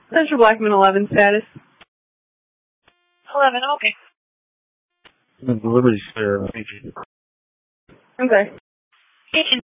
Central Blackman 11 status. 11, okay. The Liberty Spare, thank you. Okay. Agent